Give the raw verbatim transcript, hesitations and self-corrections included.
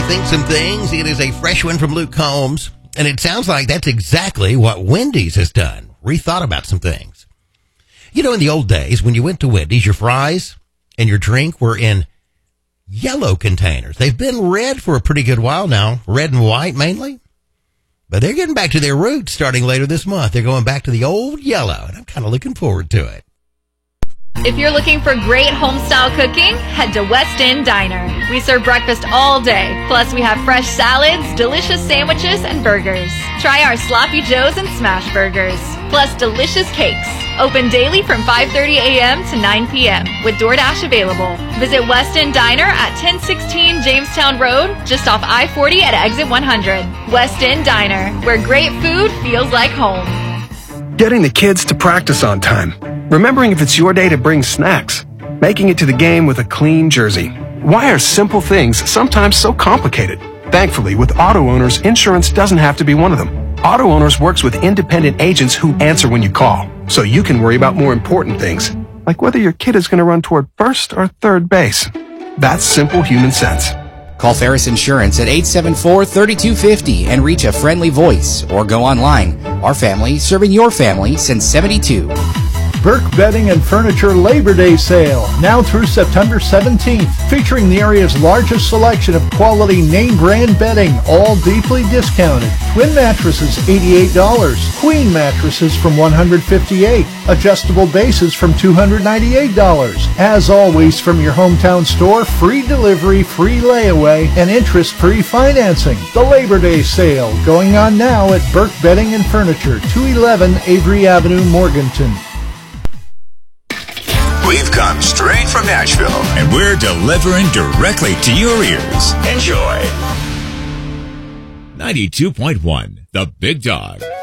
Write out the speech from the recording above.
Think Some Things. It is a fresh one from Luke Combs, and it sounds like that's exactly what Wendy's has done. Rethought about some things. You know, in the old days, when you went to Wendy's, your fries and your drink were in yellow containers. They've been red for a pretty good while now, red and white mainly. But they're getting back to their roots starting later this month. They're going back to the old yellow, and I'm kind of looking forward to it. If you're looking for great home-style cooking, head to West End Diner. We serve breakfast all day. Plus, we have fresh salads, delicious sandwiches, and burgers. Try our Sloppy Joes and Smash Burgers. Plus, delicious cakes. Open daily from five thirty a.m. to nine p.m. with DoorDash available. Visit West End Diner at ten sixteen Jamestown Road, just off I forty at exit one hundred. West End Diner, where great food feels like home. Getting the kids to practice on time. Remembering if it's your day to bring snacks. Making it to the game with a clean jersey. Why are simple things sometimes so complicated? Thankfully, with Auto Owners, insurance doesn't have to be one of them. Auto Owners works with independent agents who answer when you call, so you can worry about more important things, like whether your kid is going to run toward first or third base. That's simple human sense. Call Ferris Insurance at eight seven four, three two five zero and reach a friendly voice, or go online. Our family, serving your family since seventy-two. Burke Bedding and Furniture Labor Day Sale, now through September seventeenth, featuring the area's largest selection of quality name brand bedding, all deeply discounted. Twin mattresses, eighty-eight dollars. Queen mattresses from one hundred fifty-eight dollars. Adjustable bases from two hundred ninety-eight dollars. As always, from your hometown store, free delivery, free layaway, and interest-free financing. The Labor Day Sale, going on now at Burke Bedding and Furniture, two eleven Avery Avenue, Morganton. We've come straight from Nashville, and we're delivering directly to your ears. Enjoy. ninety-two point one, The Big Dog.